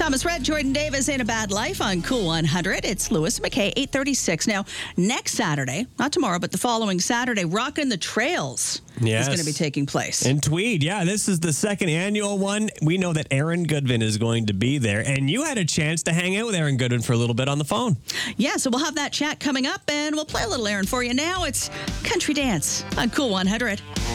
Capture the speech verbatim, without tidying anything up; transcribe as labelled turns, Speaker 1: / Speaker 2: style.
Speaker 1: Thomas Rhett, Jordan Davis, Ain't a Bad Life on Cool one hundred. It's Lewis McKay, eight thirty-six. Now, next Saturday, not tomorrow, but the following Saturday, Rockin' the Trails
Speaker 2: yes.
Speaker 1: is going to be taking place.
Speaker 2: In Tweed, yeah, this is the second annual one. We know that Aaron Goodwin is going to be there, and you had a chance to hang out with Aaron Goodwin for a little bit on the phone.
Speaker 1: Yeah, so we'll have that chat coming up, and we'll play a little Aaron for you now. It's Country Dance on Cool one hundred.